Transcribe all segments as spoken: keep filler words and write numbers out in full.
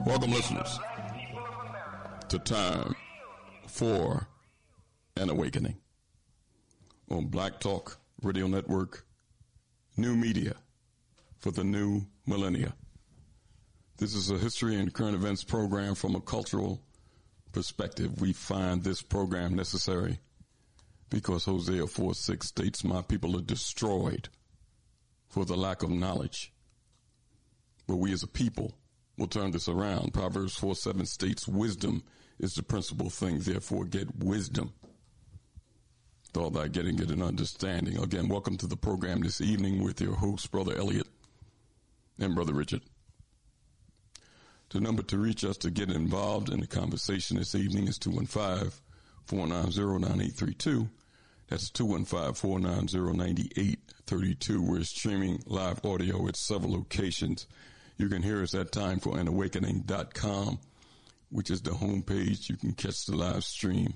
Welcome, listeners, to Time for an Awakening on Black Talk Radio Network, new media for the new millennia. This is a history and current events program from a cultural perspective. We find this program necessary because Hosea four six states, "My people are destroyed for the lack of knowledge." But we as a people will turn this around. Proverbs four seven states, "Wisdom is the principal thing, therefore get wisdom. With all that getting, get an understanding." Again, welcome to the program this evening with your hosts, Brother Elliot and Brother Richard. The number to reach us to get involved in the conversation this evening is two one five, four nine zero, nine eight three two. That's two one five, four nine zero, nine eight three two. We're streaming live audio at several locations. You can hear us at time for an awakening dot com, which is the homepage. You can catch the live stream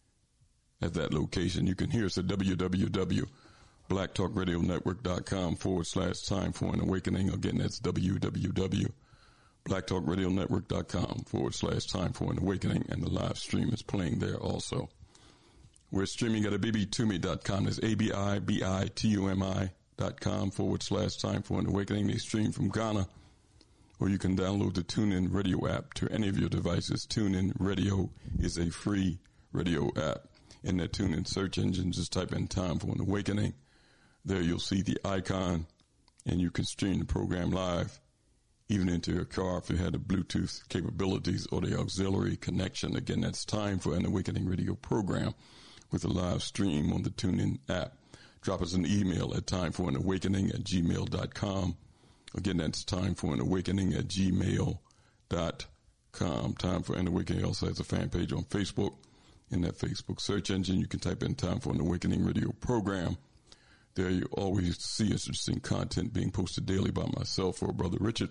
at that location. You can hear us at w w w dot black talk radio network dot com forward slash time for an awakening. Again, that's w w w dot black talk radio network dot com forward slash time for an awakening. And the live stream is playing there also. We're streaming at a b b tumi dot com. That's A B I B I T U M I dot com forward slash time for an awakening. They stream from Ghana. Or you can download the TuneIn Radio app to any of your devices. TuneIn Radio is a free radio app. In that TuneIn search engine, just type in Time for an Awakening. There you'll see the icon, and you can stream the program live, even into your car if you had the Bluetooth capabilities or the auxiliary connection. Again, that's Time for an Awakening radio program with a live stream on the TuneIn app. Drop us an email at timeforanawakening at gmail dot com. Again, that's Time for an Awakening at gmail dot com. Time for an Awakening also has a fan page on Facebook. In that Facebook search engine, you can type in Time for an Awakening radio program. There you always see interesting content being posted daily by myself or Brother Richard.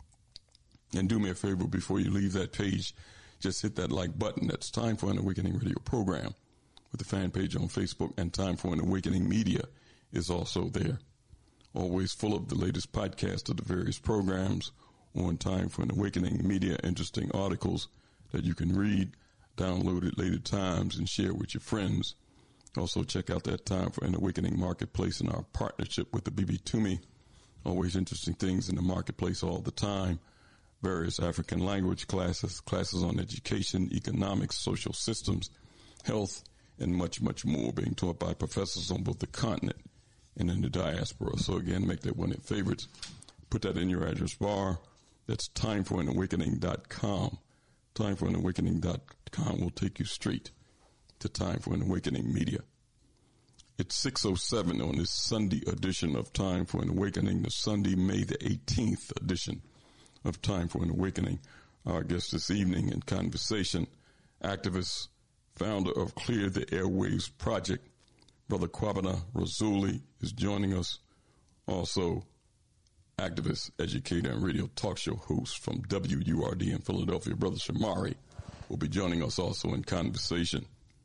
And do me a favor before you leave that page, just hit that like button. That's Time for an Awakening radio program with the fan page on Facebook, and Time for an Awakening media is also there. Always full of the latest podcast of the various programs on Time for an Awakening media, interesting articles that you can read, download at later times, and share with your friends. Also check out that Time for an Awakening marketplace and our partnership with the B B Tumi. Always interesting things in the marketplace all the time. Various African language classes, classes on education, economics, social systems, health, and much, much more being taught by professors on both the continent and in the diaspora. So again, make that one of your favorites. Put that in your address bar. That's time for an awakening dot com. time for an awakening dot com will take you straight to Time for an Awakening media. It's six oh seven on this Sunday edition of Time for an Awakening, the Sunday, May the eighteenth edition of Time for an Awakening. Our guest this evening in conversation, activist, founder of Clear the Airwaves Project, Brother Kwabena Razuli is joining us. Also, activist, educator, and radio talk show host from W U R D in Philadelphia, Brother Shamari, will be joining us also in conversation.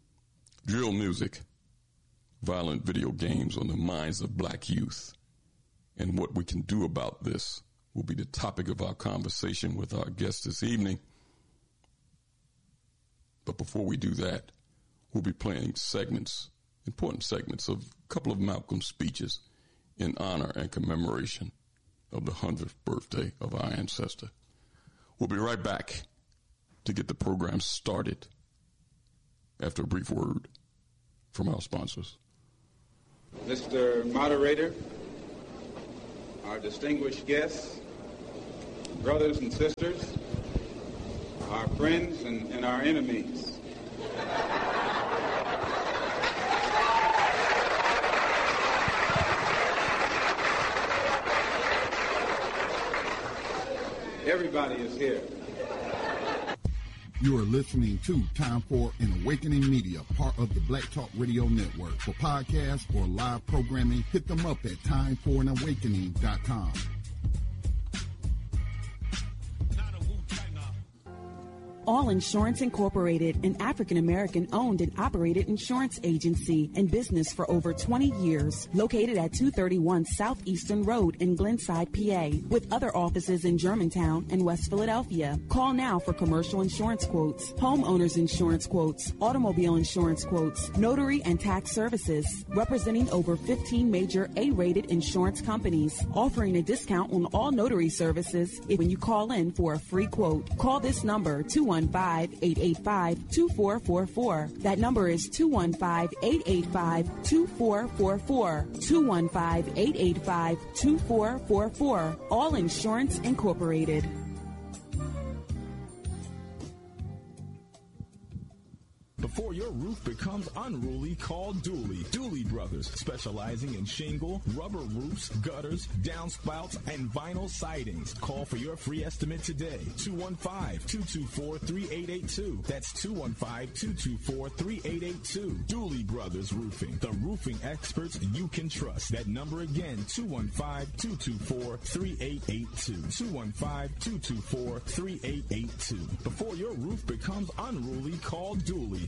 Drill music, violent video games on the minds of black youth, and what we can do about this will be the topic of our conversation with our guest this evening. But before we do that, we'll be playing segments, important segments of a couple of Malcolm speeches in honor and commemoration of the hundredth birthday of our ancestor. We'll be right back to get the program started after a brief word from our sponsors. Mister Moderator, our distinguished guests, brothers and sisters, our friends and, and our enemies. Everybody is here. You are listening to Time for an Awakening Media, part of the Black Talk Radio Network. For podcasts or live programming, hit them up at time for an awakening dot com. All Insurance Incorporated, an African-American owned and operated insurance agency in business for over twenty years, located at two thirty-one Southeastern Road in Glenside, P A, with other offices in Germantown and West Philadelphia. Call now for commercial insurance quotes, homeowners insurance quotes, automobile insurance quotes, notary and tax services, representing over fifteen major A-rated insurance companies, offering a discount on all notary services if when you call in for a free quote. Call this number, two one five, eight eight five, two four four four. That number is two one five, eight eight five, two four four four. two one five, eight eight five, two four four four. All Insurance Incorporated. Before your roof becomes unruly, call Dooley. Dooley Brothers, specializing in shingle, rubber roofs, gutters, downspouts, and vinyl sidings. Call for your free estimate today. two one five, two two four, three eight eight two. That's two one five, two two four, three eight eight two. Dooley Brothers Roofing, the roofing experts you can trust. That number again, two one five, two two four, three eight eight two. two one five, two two four, three eight eight two. Before your roof becomes unruly, call Dooley.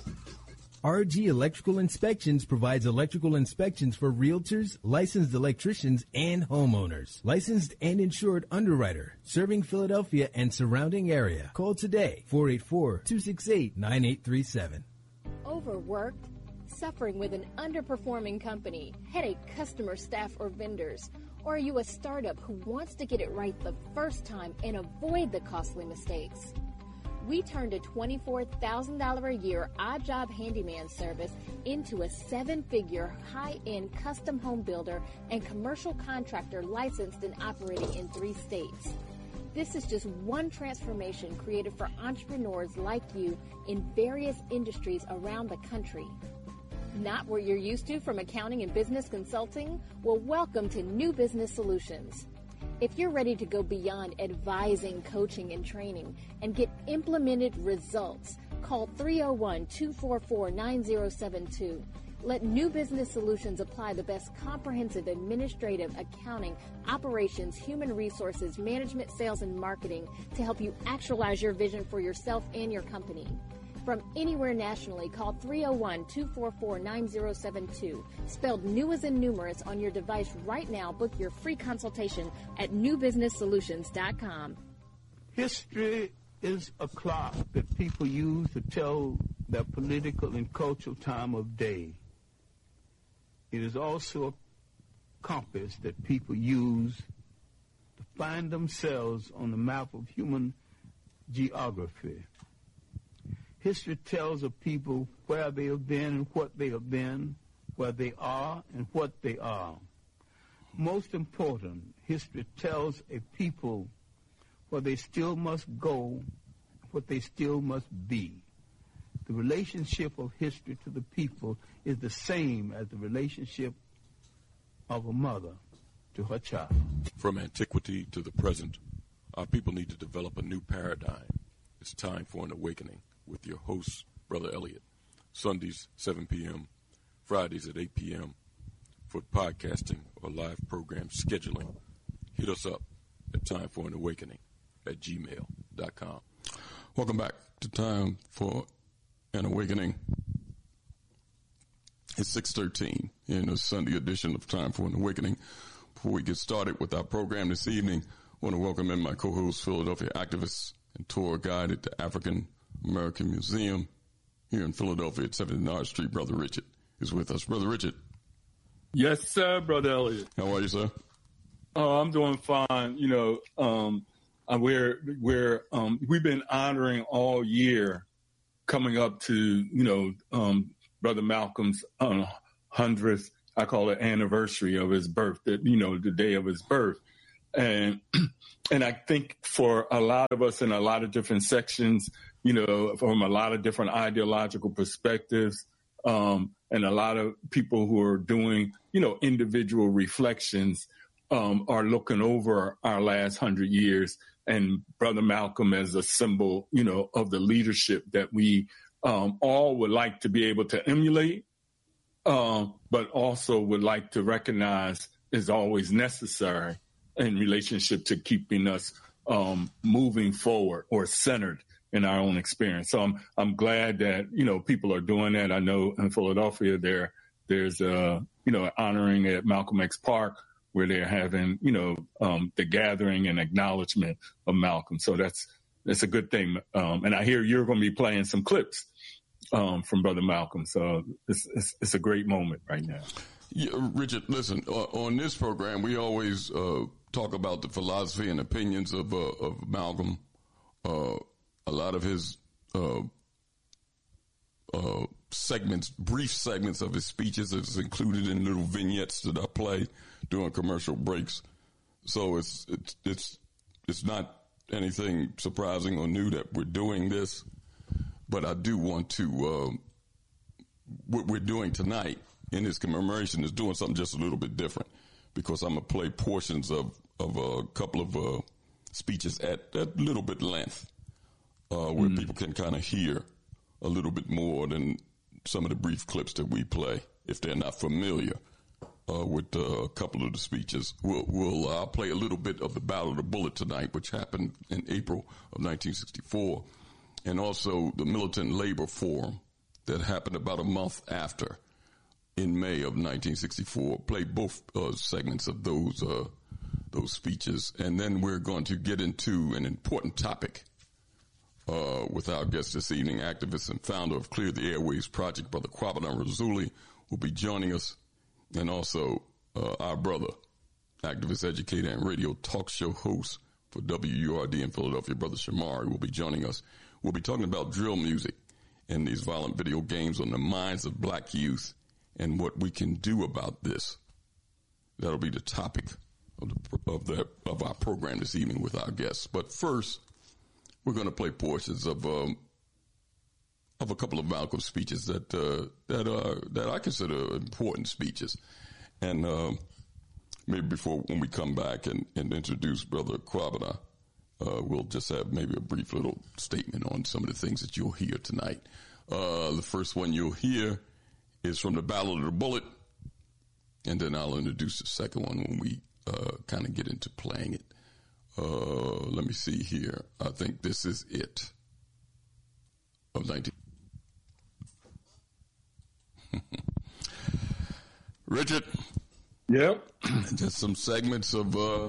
R G Electrical Inspections provides electrical inspections for realtors, licensed electricians, and homeowners. Licensed and insured underwriter, serving Philadelphia and surrounding area. Call today, four eight four, two six eight, nine eight three seven. Overworked? Suffering with an underperforming company, headache customer, staff, or vendors? Or are you a startup who wants to get it right the first time and avoid the costly mistakes? We turned a twenty-four thousand dollars a year odd job handyman service into a seven-figure high-end custom home builder and commercial contractor licensed and operating in three states. This is just one transformation created for entrepreneurs like you in various industries around the country. Not what you're used to from accounting and business consulting? Well, welcome to New Business Solutions. If you're ready to go beyond advising, coaching, and training and get implemented results, call three oh one, two four four, nine oh seven two. Let New Business Solutions apply the best comprehensive administrative, accounting, operations, human resources, management, sales, and marketing to help you actualize your vision for yourself and your company. From anywhere nationally, call three oh one, two four four, nine oh seven two. Spelled new as in numerous on your device right now. Book your free consultation at new business solutions dot com. History is a clock that people use to tell their political and cultural time of day. It is also a compass that people use to find themselves on the map of human geography. History tells of people where they have been and what they have been, where they are and what they are. Most important, history tells a people where they still must go, what they still must be. The relationship of history to the people is the same as the relationship of a mother to her child. From antiquity to the present, our people need to develop a new paradigm. It's time for an awakening. With your host, Brother Elliott. Sundays, seven p.m., Fridays at eight p.m. For podcasting or live program scheduling, hit us up at time for an awakening at gmail dot com. Welcome back to Time for an Awakening. It's six thirteen in a Sunday edition of Time for an Awakening. Before we get started with our program this evening, I want to welcome in my co-host, Philadelphia activist and tour guide at the African American Museum here in Philadelphia at seventy-ninth Street. Brother Richard is with us. Brother Richard. Yes, sir, Brother Elliott. How are you, sir? Oh, I'm doing fine. You know, um, we're, we're, um, we've been honoring all year coming up to, you know, um, Brother Malcolm's uh, hundredth, I call it anniversary of his birth, that, you know, the day of his birth. And, and I think for a lot of us in a lot of different sections, you know, from a lot of different ideological perspectives, um, and a lot of people who are doing, you know, individual reflections, um, are looking over our last hundred years and Brother Malcolm as a symbol, you know, of the leadership that we, um, all would like to be able to emulate, um, but also would like to recognize is always necessary in relationship to keeping us, um, moving forward or centered in our own experience. So I'm I'm glad that, you know, people are doing that. I know in Philadelphia there there's a, you know, honoring at Malcolm X Park where they're having, you know, um, the gathering and acknowledgement of Malcolm. So that's that's a good thing. Um, and I hear you're going to be playing some clips um, from Brother Malcolm. So it's, it's it's a great moment right now. Yeah, Richard, listen, uh, on this program, we always uh, talk about the philosophy and opinions of, uh, of Malcolm. Uh, a lot of his uh, uh, segments, brief segments of his speeches is included in little vignettes that I play during commercial breaks. So it's, it's, it's, it's not anything surprising or new that we're doing this, but I do want to, uh, what we're doing tonight in his commemoration is doing something just a little bit different, because I'm going to play portions of, of a couple of uh, speeches at a little bit length uh, where mm. people can kind of hear a little bit more than some of the brief clips that we play if they're not familiar uh, with uh, a couple of the speeches. We'll, we'll uh, I'll play a little bit of the Battle of the Bullet tonight, which happened in April of nineteen sixty-four, and also the Militant Labor Forum that happened about a month after in May of nineteen sixty-four. Play both uh, segments of those uh, those speeches, and then we're going to get into an important topic uh, with our guest this evening, activist and founder of Clear the Airways Project, Brother Kwabena Razuli, will be joining us, and also uh, our brother, activist, educator, and radio talk show host for W U R D in Philadelphia, Brother Shamari, will be joining us. We'll be talking about drill music and these violent video games on the minds of black youth and what we can do about this. That'll be the topic of the, of the of our program this evening with our guests. But first, we're going to play portions of um, of a couple of Malcolm speeches that uh, that are that I consider important speeches. And uh, maybe before when we come back and, and introduce Brother Kwabena, uh, we'll just have maybe a brief little statement on some of the things that you'll hear tonight. Uh, the first one you'll hear is from the Battle of the Bullet, and then I'll introduce the second one when we uh, kind of get into playing it. Uh, let me see here. I think this is it. Of nineteen. Richard. Yep. Just some segments of uh,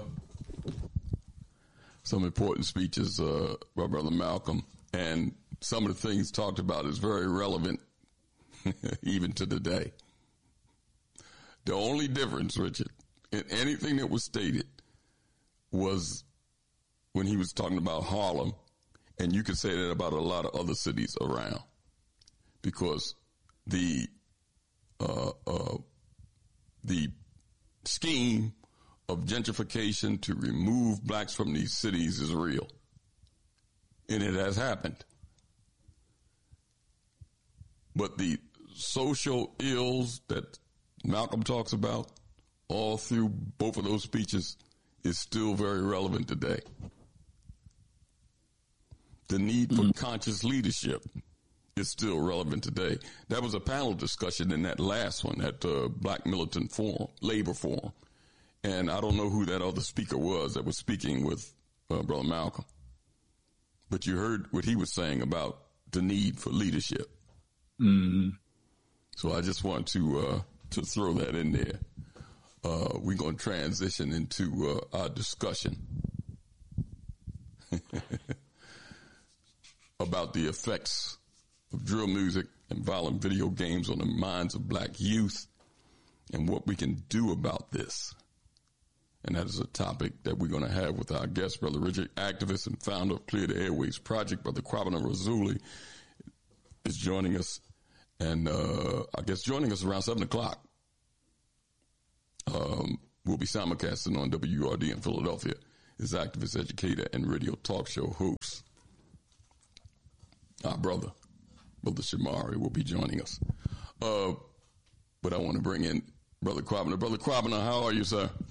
some important speeches uh, by Brother Malcolm, and some of the things talked about is very relevant even to today. The only difference, Richard, in anything that was stated was when he was talking about Harlem, and you could say that about a lot of other cities around, because the uh, uh, the scheme of gentrification to remove blacks from these cities is real, and it has happened. But the social ills that Malcolm talks about all through both of those speeches is still very relevant today. The need for conscious leadership is still relevant today. That was a panel discussion in that last one at the uh, Black Militant Forum, Labor Forum. And I don't know who that other speaker was that was speaking with uh, Brother Malcolm. But you heard what he was saying about the need for leadership. Mm-hmm. So I just want to uh, to throw that in there. Uh, we're going to transition into uh, our discussion about the effects of drill music and violent video games on the minds of black youth and what we can do about this. And that is a topic that we're going to have with our guest, Brother Richard, activist and founder of Clear the Airways Project. Brother Kwabena Razuli is joining us, and uh, I guess joining us around seven o'clock. Um, we'll be simulcasting on W U R D in Philadelphia. Is activist, educator, and radio talk show host. Our brother, Brother Shamari, will be joining us. Uh, but I want to bring in Brother Kwabena. Brother Kwabena, how are you, sir?